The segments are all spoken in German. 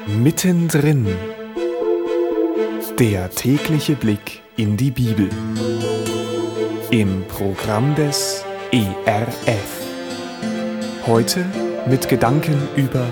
Mittendrin. Der tägliche Blick in die Bibel. Im Programm des ERF. Heute mit Gedanken über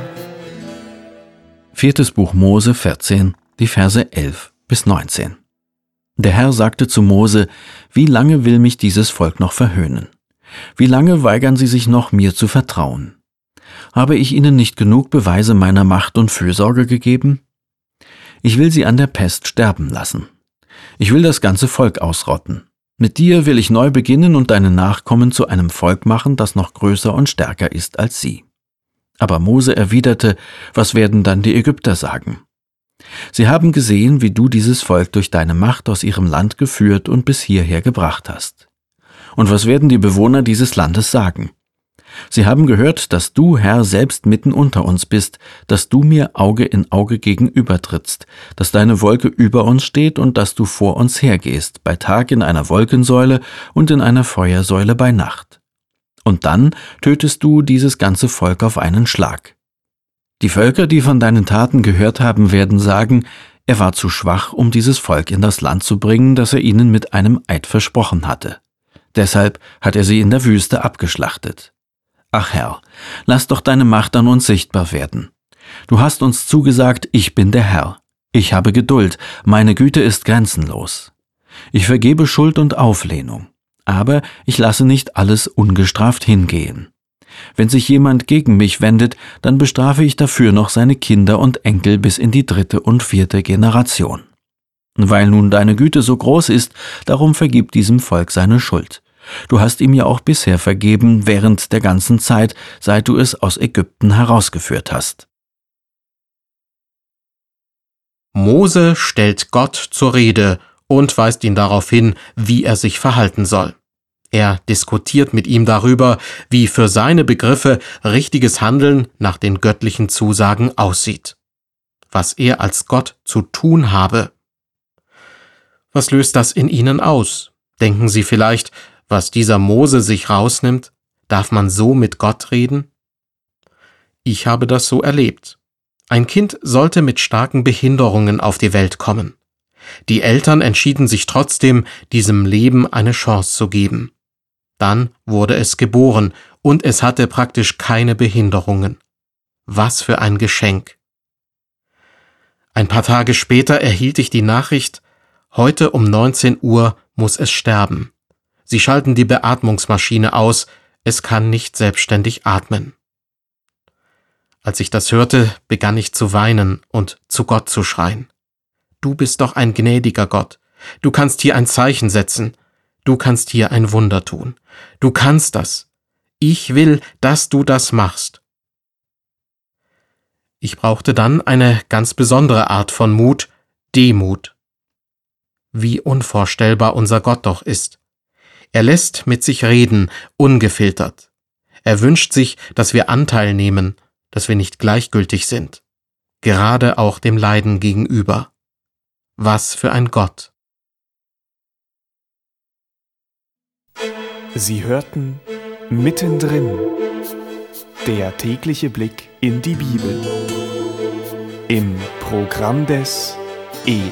4. Buch Mose 14, die Verse 11 bis 19. Der Herr sagte zu Mose: Wie lange will mich dieses Volk noch verhöhnen? Wie lange weigern sie sich noch, mir zu vertrauen? Habe ich ihnen nicht genug Beweise meiner Macht und Fürsorge gegeben? Ich will sie an der Pest sterben lassen. Ich will das ganze Volk ausrotten. Mit dir will ich neu beginnen und deine Nachkommen zu einem Volk machen, das noch größer und stärker ist als sie. Aber Mose erwiderte: Was werden dann die Ägypter sagen? Sie haben gesehen, wie du dieses Volk durch deine Macht aus ihrem Land geführt und bis hierher gebracht hast. Und was werden die Bewohner dieses Landes sagen? Sie haben gehört, dass du, Herr, selbst mitten unter uns bist, dass du mir Auge in Auge gegenübertrittst, dass deine Wolke über uns steht und dass du vor uns hergehst, bei Tag in einer Wolkensäule und in einer Feuersäule bei Nacht. Und dann tötest du dieses ganze Volk auf einen Schlag. Die Völker, die von deinen Taten gehört haben, werden sagen: Er war zu schwach, um dieses Volk in das Land zu bringen, das er ihnen mit einem Eid versprochen hatte. Deshalb hat er sie in der Wüste abgeschlachtet. Ach Herr, lass doch deine Macht an uns sichtbar werden. Du hast uns zugesagt: Ich bin der Herr. Ich habe Geduld, meine Güte ist grenzenlos. Ich vergebe Schuld und Auflehnung, aber ich lasse nicht alles ungestraft hingehen. Wenn sich jemand gegen mich wendet, dann bestrafe ich dafür noch seine Kinder und Enkel bis in die 3. und 4. Generation. Weil nun deine Güte so groß ist, darum vergib diesem Volk seine Schuld. Du hast ihm ja auch bisher vergeben, während der ganzen Zeit, seit du es aus Ägypten herausgeführt hast. Mose stellt Gott zur Rede und weist ihn darauf hin, wie er sich verhalten soll. Er diskutiert mit ihm darüber, wie für seine Begriffe richtiges Handeln nach den göttlichen Zusagen aussieht. Was er als Gott zu tun habe. Was löst das in ihnen aus? Denken sie vielleicht, was dieser Mose sich rausnimmt? Darf man so mit Gott reden? Ich habe das so erlebt. Ein Kind sollte mit starken Behinderungen auf die Welt kommen. Die Eltern entschieden sich trotzdem, diesem Leben eine Chance zu geben. Dann wurde es geboren und es hatte praktisch keine Behinderungen. Was für ein Geschenk! Ein paar Tage später erhielt ich die Nachricht: Heute um 19 Uhr muss es sterben. Sie schalten die Beatmungsmaschine aus, es kann nicht selbstständig atmen. Als ich das hörte, begann ich zu weinen und zu Gott zu schreien. Du bist doch ein gnädiger Gott. Du kannst hier ein Zeichen setzen. Du kannst hier ein Wunder tun. Du kannst das. Ich will, dass du das machst. Ich brauchte dann eine ganz besondere Art von Mut, Demut. Wie unvorstellbar unser Gott doch ist. Er lässt mit sich reden, ungefiltert. Er wünscht sich, dass wir Anteil nehmen, dass wir nicht gleichgültig sind. Gerade auch dem Leiden gegenüber. Was für ein Gott! Sie hörten Mittendrin. Der tägliche Blick in die Bibel. Im Programm des ERF.